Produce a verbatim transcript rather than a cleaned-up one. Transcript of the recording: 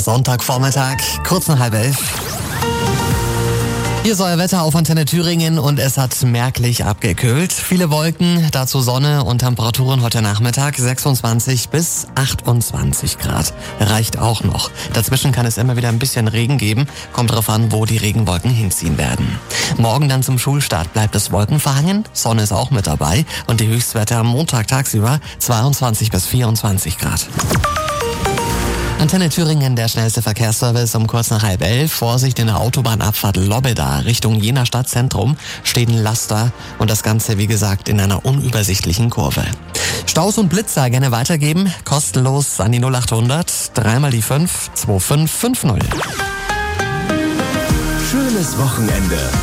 Sonntagvormittag, kurz nach halb elf. Hier ist euer Wetter auf Antenne Thüringen und es hat merklich abgekühlt. Viele Wolken, dazu Sonne und Temperaturen heute Nachmittag sechsundzwanzig bis achtundzwanzig Grad. Reicht auch noch. Dazwischen kann es immer wieder ein bisschen Regen geben. Kommt drauf an, wo die Regenwolken hinziehen werden. Morgen dann zum Schulstart bleibt es wolkenverhangen. Sonne ist auch mit dabei und die Höchstwerte am Montag tagsüber zweiundzwanzig bis vierundzwanzig Grad. Antenne Thüringen, der schnellste Verkehrsservice um kurz nach halb elf. Vorsicht in der Autobahnabfahrt Lobbeda Richtung Jena Stadtzentrum steht ein Laster und das Ganze, wie gesagt, in einer unübersichtlichen Kurve. Staus und Blitzer gerne weitergeben, kostenlos an die null achthundert, dreimal die fünf, zwei fünf fünf null. Schönes Wochenende